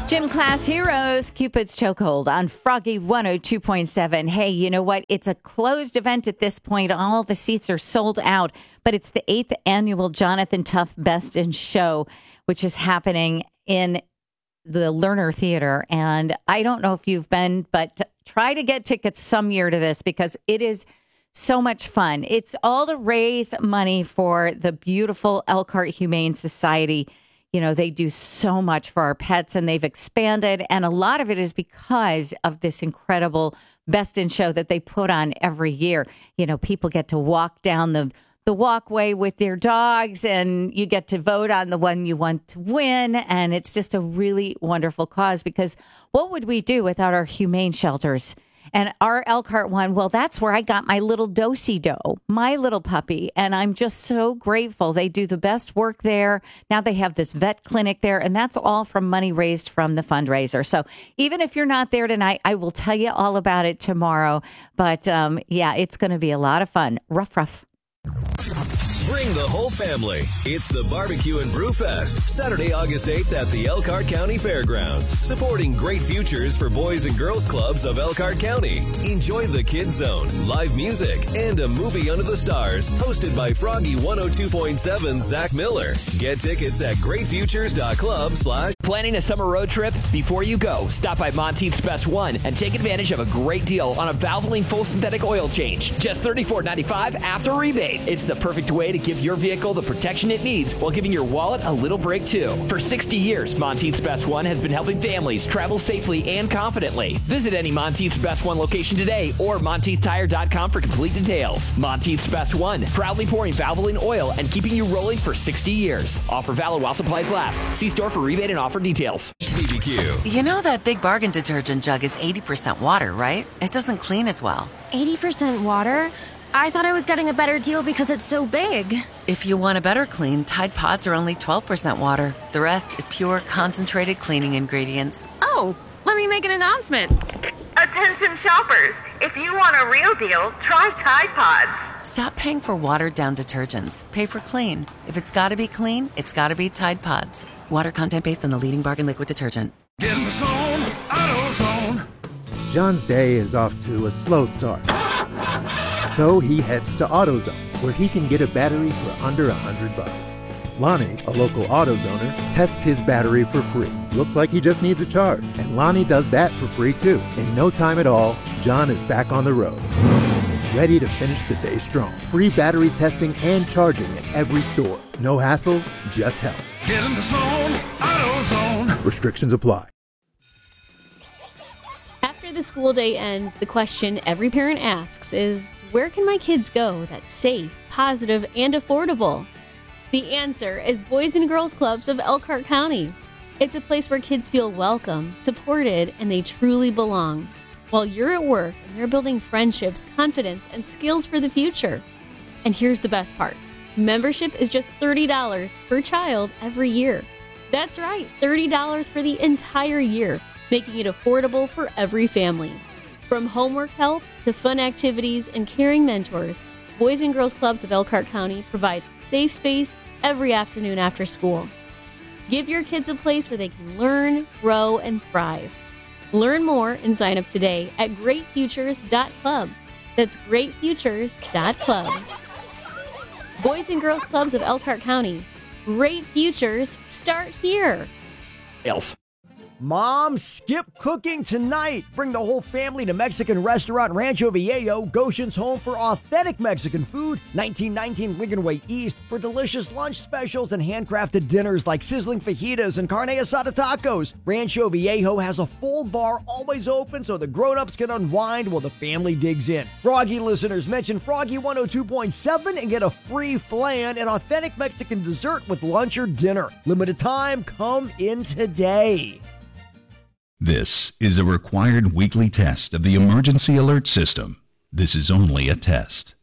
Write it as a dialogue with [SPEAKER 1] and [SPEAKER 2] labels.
[SPEAKER 1] Gym Class Heroes, Cupid's Chokehold on Froggy 102.7. Hey, you know what? It's a closed event at this point. All the seats are sold out, but it's the 8th annual Jonathan Tuff Best in Show, which is happening in the Lerner Theater. And I don't know if you've been, but try to get tickets some year to this because it is so much fun. It's all to raise money for the beautiful Elkhart Humane Society. You know, they do so much for our pets and they've expanded. And a lot of it is because of this incredible Best in Show that they put on every year. You know, people get to walk down the walkway with their dogs and you get to vote on the one you want to win. And it's just a really wonderful cause because what would we do without our humane shelters? And our Elkhart one, well, that's where I got my little Do-si-Do, my little puppy. And I'm just so grateful. They do the best work there. Now they have this vet clinic there. And that's all from money raised from the fundraiser. So even if you're not there tonight, I will tell you all about it tomorrow. But yeah, it's going to be a lot of fun. Ruff, ruff.
[SPEAKER 2] Bring the whole family. It's the Barbecue and Brew Fest, Saturday, August 8th at the Elkhart County Fairgrounds, supporting great futures for boys and girls clubs of Elkhart County. Enjoy the Kids Zone, live music, and a movie under the stars, hosted by Froggy 102.7 Zach Miller. Get tickets at greatfutures.club/
[SPEAKER 3] Planning a summer road trip? Before you go, stop by Monteith's Best One and take advantage of a great deal on a Valvoline full synthetic oil change. Just $34.95 after rebate. It's the perfect way to give your vehicle the protection it needs while giving your wallet a little break too. For 60 years, Monteith's Best One has been helping families travel safely and confidently. Visit any Monteith's Best One location today or MonteithTire.com for complete details. Monteith's Best One, proudly pouring Valvoline oil and keeping you rolling for 60 years. Offer valid while supplies last. See store for rebate and offer details.
[SPEAKER 2] BBQ.
[SPEAKER 4] You know that Big Bargain detergent jug is 80% water, right? It doesn't clean as well.
[SPEAKER 5] 80% water? I thought I was getting a better deal because it's so big.
[SPEAKER 4] If you want a better clean, Tide Pods are only 12% water. The rest is pure, concentrated cleaning ingredients.
[SPEAKER 5] Oh, let me make an announcement.
[SPEAKER 6] Attention shoppers, if you want a real deal, try Tide Pods.
[SPEAKER 4] Stop paying for watered-down detergents. Pay for clean. If it's got to be clean, it's got to be Tide Pods. Water content based on the leading bargain liquid detergent.
[SPEAKER 7] Get in the zone, AutoZone.
[SPEAKER 8] John's day is off to a slow start. So he heads to AutoZone, where he can get a battery for under $100. Lonnie, a local AutoZoner, tests his battery for free. Looks like he just needs a charge. And Lonnie does that for free too. In no time at all, John is back on the road, ready to finish the day strong. Free battery testing and charging at every store. No hassles, just help.
[SPEAKER 7] Get in the zone, AutoZone.
[SPEAKER 8] Restrictions apply.
[SPEAKER 9] After the school day ends, the question every parent asks is, where can my kids go that's safe, positive, and affordable? The answer is Boys and Girls Clubs of Elkhart County. It's a place where kids feel welcome, supported, and they truly belong. While you're at work and you're building friendships, confidence, and skills for the future. And here's the best part. Membership is just $30 per child every year. That's right, $30 for the entire year, making it affordable for every family. From homework help to fun activities and caring mentors, Boys and Girls Clubs of Elkhart County provides safe space every afternoon after school. Give your kids a place where they can learn, grow, and thrive. Learn more and sign up today at greatfutures.club. That's greatfutures.club. Boys and Girls Clubs of Elkhart County. Great futures start here.
[SPEAKER 3] Else.
[SPEAKER 10] Mom, skip cooking tonight. Bring the whole family to Mexican restaurant Rancho Viejo, Goshen's home for authentic Mexican food, 1919 Lincoln Way East, for delicious lunch specials and handcrafted dinners like sizzling fajitas and carne asada tacos. Rancho Viejo has a full bar always open so the grown-ups can unwind while the family digs in. Froggy listeners, mention Froggy 102.7 and get a free flan and authentic Mexican dessert with lunch or dinner. Limited time, come in today.
[SPEAKER 11] This is a required weekly test of the emergency alert system. This is only a test.